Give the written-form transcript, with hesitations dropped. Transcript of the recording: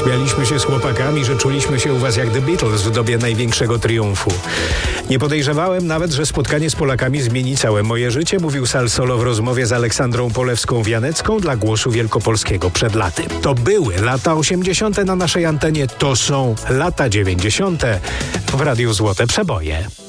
Śmialiśmy się z chłopakami, że czuliśmy się u was jak The Beatles w dobie największego triumfu. Nie podejrzewałem nawet, że spotkanie z Polakami zmieni całe moje życie, mówił Sal Solo w rozmowie z Aleksandrą Polewską-Wianecką dla Głosu Wielkopolskiego przed laty. To były lata 80. na naszej antenie, to są lata 90. w Radiu Złote Przeboje.